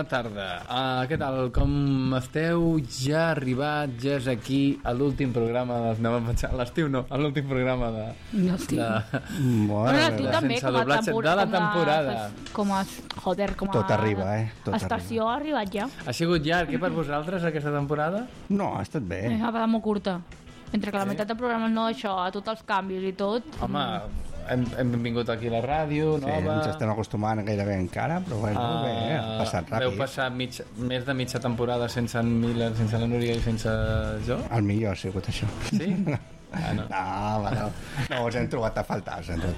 Bona tarda. Què tal? Com esteu? Ja ha arribat, ja és aquí a l'últim programa anem a pensar, l'estiu no, a l'últim programa de l'estiu també, sense doblatge de la temporada. Com a tot arriba, estació ha arribat ja. Ha sigut llarg, per vosaltres aquesta temporada? No, ha estat bé. Ha quedat molt curta. Entre que la meitat de programes no, això, a tots els canvis i tot. Home, hem vingut aquí a la ràdio nova. Sí, ens estem acostumant gairebé encara, però bé, ha passat ràpid. Veu passar més de mitja temporada sense en Miller, sense la Núria i sense jo? El millor ha sigut això. Sí? No, us hem trobat a faltar,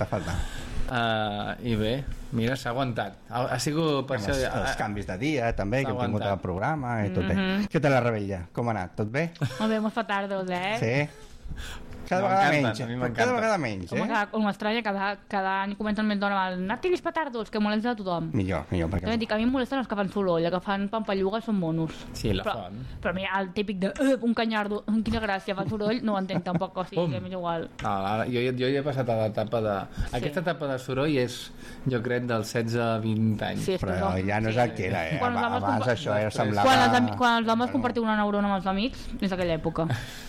I bé, mira, s'ha aguantat. Ha sigut per això... Els canvis de dia també, que hem tingut al programa i tot bé. Què tal la rebella? Com ha anat? Tot bé? Molt bé, molt fatardos, Sí? Cada vegada menys, Com m'estranya, cada any comenten més d'hora amb el Nàtilis petardos, que molesta a tothom. Millor, perquè... A mi em molesten els que fan soroll, que fan pampallugues, són monos. Sí, la fan. Però mira, el típic de un canyardo, quina gràcia, fan soroll, no ho entenc tampoc, o sigui, que m'és igual. Jo ja he passat a l'etapa de... Aquesta etapa de soroll és, jo crec, dels 16 a 20 anys. Però ja no és el que era, abans això ja semblava... Quan els homes compartiu una neurona amb els amics, és aquella època.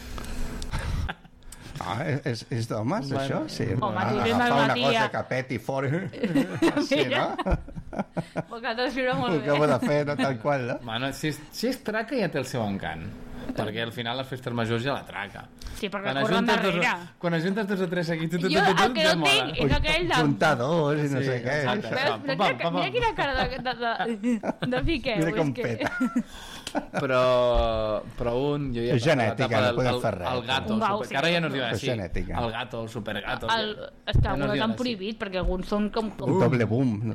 És d'homes, això? Sí. Home, agafar una cosa que peti fora. Sí, no? El que ho de fer, no tal qual, no? Bueno, si és traca ja té el seu encant, perquè al final les festes majors ja la traca. Sí, perquè corren darrere. Quan ajuntes 2 o 3 seguits, jo el que no tinc és aquell de... Juntar dos i no sé què. Mira quina cara de piqueu. Mira com peta. Però un... És genètica, no podem fer res. El gato, que ara ja no es diu així. El gato, el supergato. És que alguns l'han prohibit, perquè alguns són com... Un doble boom.